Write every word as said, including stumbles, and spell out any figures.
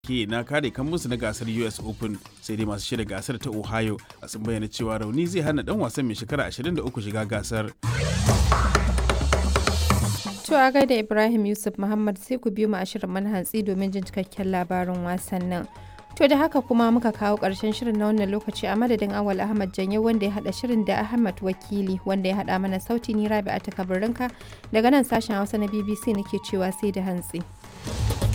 ke na kare musu na gasar U S Open, sai dai masu shirya gasar ta Ohio sun bayyana cewa rauni zai hana dan wasan mai shekara ashirin da uku shiga gasar. To a gaida Ibrahim Yusuf Muhammad, sai ku biyo mu a shirin manhantsi domin jin cikakken labarin wasannin. To da haka kuma muka kawo ƙarshen shirin na wannan lokaci, a madadin Awal Ahmad Janyo wanda ya haɗa shirin da Ahmad Wakili wanda ya haɗa mana sauti, ni Rabi'a ta Kabarinka daga nan sashen Hausa na B B C nake cewa sai da hantsi.